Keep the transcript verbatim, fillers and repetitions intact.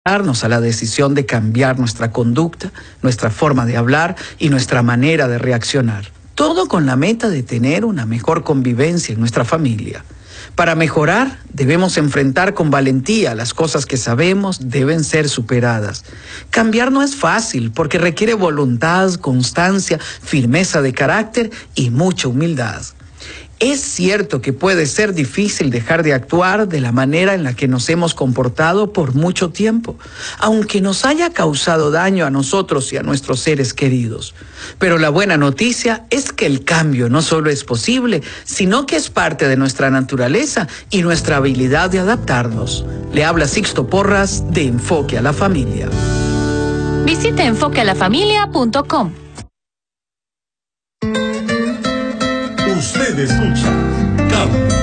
a la decisión de cambiar nuestra conducta, nuestra forma de hablar y nuestra manera de reaccionar. Todo con la meta de tener una mejor convivencia en nuestra familia. Para mejorar, debemos enfrentar con valentía las cosas que sabemos deben ser superadas. Cambiar no es fácil porque requiere voluntad, constancia, firmeza de carácter y mucha humildad. Es cierto que puede ser difícil dejar de actuar de la manera en la que nos hemos comportado por mucho tiempo, aunque nos haya causado daño a nosotros y a nuestros seres queridos. Pero la buena noticia es que el cambio no solo es posible, sino que es parte de nuestra naturaleza y nuestra habilidad de adaptarnos. Le habla Sixto Porras de Enfoque a la Familia. Visite enfoque a la familia punto com. Usted escucha Cambio.